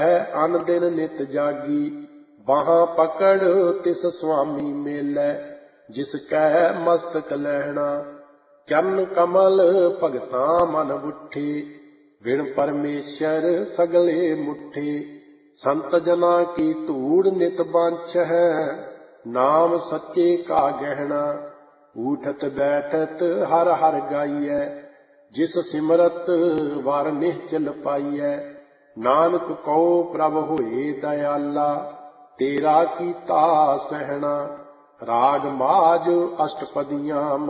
ਅਨ ਦਿਨ ਨਿਤ ਜਾਗੀ। ਬਾਹਾਂ ਪਕੜ ਤਿਸ ਸੁਆਮੀ ਮੇਲੈ, ਜਿਸ ਕੈ ਮਸਤਕ ਲਹਿਣਾ। ਚਰਨ ਕਮਲ ਭਗਤਾਂ ਮਨ ਬੁੱਠੇ, ਵਿਣ ਪਰਮੇਸ਼ਰ ਸਗਲੇ ਮੁੱਠੇ। ਸੰਤ ਜਨਾਂ ਕੀ ਧੂੜ ਨਿਤ ਬਾਂਛ ਹੈ, ਨਾਮ ਸੱਚੇ ਕਾ ਗਹਿਣਾ। ਊਠਤ ਬੈਠਤ ਹਰ ਹਰ ਗਾਈਐ, ਜਿਸ ਸਿਮਰਤ ਵਰ ਨਿਹਚਲ ਪਾਈਐ। ਨਾਨਕ ਕਉ ਪ੍ਰਭ ਹੋਏ ਦਇਆਲਾ, ਤੇਰਾ ਕੀਤਾ ਸਹਿਣਾ। ਰਾਗ ਮਾਝ ਅਸ਼ਟਪਦੀਆਂ